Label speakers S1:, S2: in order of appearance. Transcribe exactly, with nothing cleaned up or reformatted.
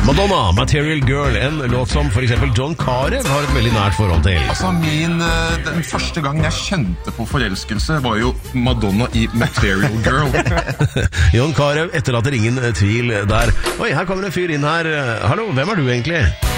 S1: Madonna, Material Girl, en låt som for eksempel John Carew har et veldig nært forhold til.
S2: Altså, min, den første gangen jeg kjente på forelskelse var jo Madonna i Material Girl.
S1: John Carew etterlater ingen tvil der. Oi, her kommer en fyr inn her. Hallo, hvem er du egentlig?